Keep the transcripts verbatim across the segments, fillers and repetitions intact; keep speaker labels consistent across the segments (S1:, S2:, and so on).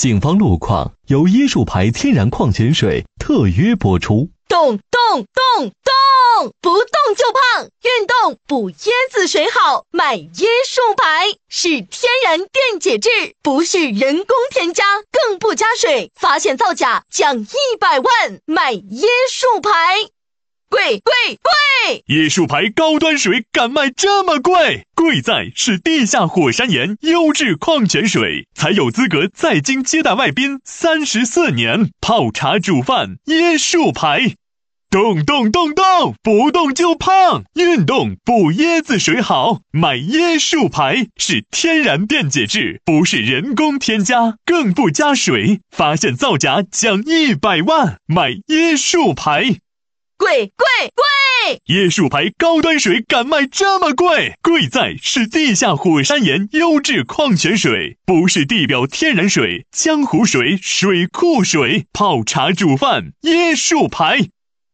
S1: 警方路况由椰树牌天然矿泉水特约播出。
S2: 动动动动，不动就胖，运动补椰子水好，买椰树牌是天然电解质，不是人工添加，更不加水，发现造假奖一百万，买椰树牌。贵贵贵！
S3: 椰树牌高端水敢卖这么贵？贵在是地下火山岩优质矿泉水，才有资格在京接待外宾三十四年，泡茶煮饭椰树牌。动动动动，不动就胖，运动补椰子水好，买椰树牌是天然电解质，不是人工添加，更不加水，发现造假奖一百万，买椰树牌。
S2: 贵贵贵！
S3: 椰树牌高端水敢卖这么贵？贵在是地下火山岩优质矿泉水，不是地表天然水、江湖水、水库水，泡茶煮饭椰树牌。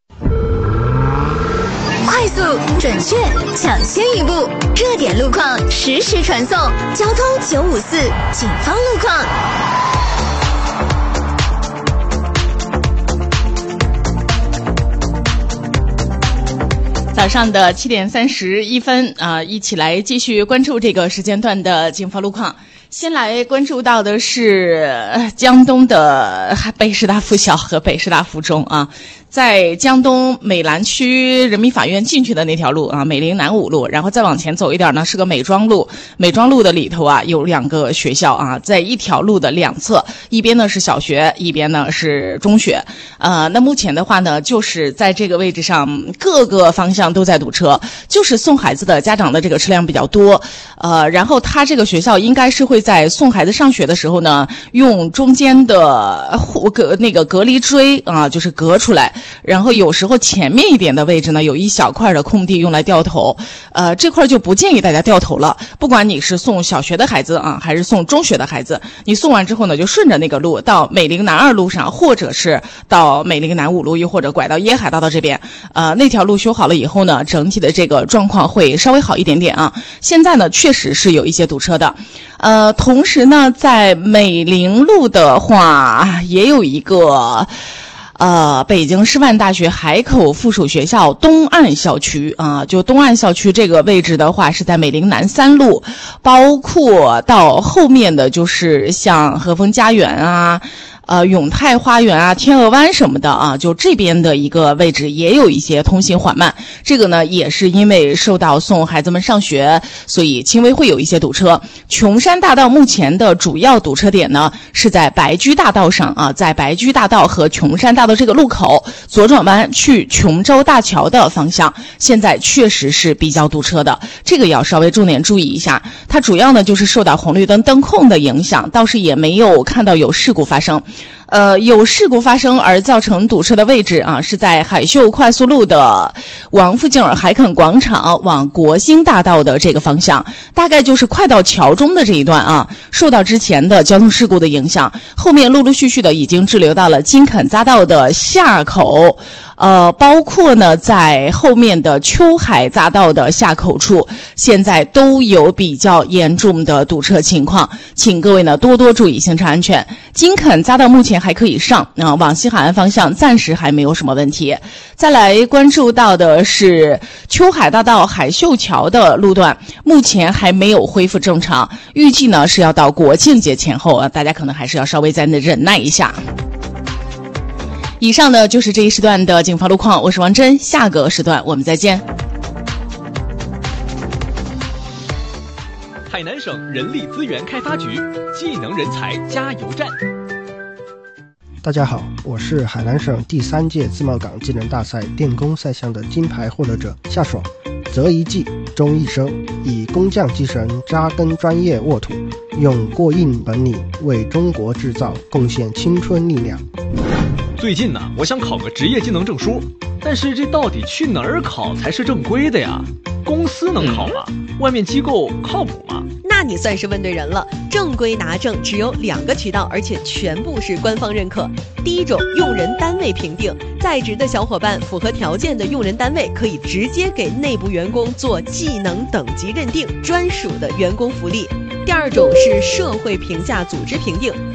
S4: 快速、准确、抢先一步，热点路况实时传送。交通九五四，警方路况。
S5: 早上的七点三十一分啊，一起来继续关注这个时间段的警方路况。先来关注到的是江东的北师大附小和北师大附中啊，在江东美兰区人民法院进去的那条路啊，美林南五路，然后再往前走一点呢是个美庄路。美庄路的里头啊有两个学校啊，在一条路的两侧，一边呢是小学，一边呢是中学。呃，那目前的话呢，就是在这个位置上各个方向都在堵车，就是送孩子的家长的这个车辆比较多。呃，然后他这个学校应该是会在送孩子上学的时候呢，用中间的护隔那个隔离锥啊，就是隔出来。然后有时候前面一点的位置呢，有一小块的空地用来掉头，呃，这块就不建议大家掉头了。不管你是送小学的孩子啊，还是送中学的孩子，你送完之后呢，就顺着那个路到美林南二路上，或者是到美林南五路，又或者拐到椰海大道这边。呃，那条路修好了以后呢，整体的这个状况会稍微好一点点啊。现在呢，确实是有一些堵车的。呃，同时呢，在美林路的话，也有一个。呃，北京师范大学海口附属学校东岸校区啊，就东岸校区这个位置的话，是在美林南三路，包括到后面的就是像和风家园啊。呃，永泰花园啊，天鹅湾什么的啊，就这边的一个位置也有一些通行缓慢。这个呢，也是因为受到送孩子们上学，所以轻微会有一些堵车。琼山大道目前的主要堵车点呢，是在白驹大道上啊，在白驹大道和琼山大道这个路口左转弯去琼州大桥的方向，现在确实是比较堵车的。这个要稍微重点注意一下。它主要呢就是受到红绿灯灯控的影响，倒是也没有看到有事故发生。呃，有事故发生而造成堵车的位置啊，是在海秀快速路的王府井海肯广场往国兴大道的这个方向，大概就是快到桥中的这一段啊，受到之前的交通事故的影响，后面陆陆续续的已经滞留到了金肯匝道的下口。呃，包括呢，在后面的秋海匝道的下口处，现在都有比较严重的堵车情况，请各位呢多多注意行车安全。金肯匝道目前还可以上啊、呃，往西海岸方向暂时还没有什么问题。再来关注到的是秋海大道海秀桥的路段，目前还没有恢复正常，预计呢是要到国庆节前后啊，大家可能还是要稍微再忍耐一下。以上呢就是这一时段的警方路况，我是王真，下个时段我们再见。
S6: 海南省人力资源开发局技能人才加油站。
S7: 大家好，我是海南省第三届自贸港技能大赛电工赛项的金牌获得者夏爽。择一技终一生，以工匠精神扎根专业沃土，用过硬本领为中国制造贡献青春力量。
S6: 最近呢，我想考个职业技能证书，但是这到底去哪儿考才是正规的呀？公司能考吗？嗯、外面机构靠谱吗？
S8: 那你算是问对人了。正规拿证只有两个渠道，而且全部是官方认可。第一种，用人单位评定，在职的小伙伴符合条件的用人单位可以直接给内部员工做技能等级认定，专属的员工福利。第二种是社会评价组织评定，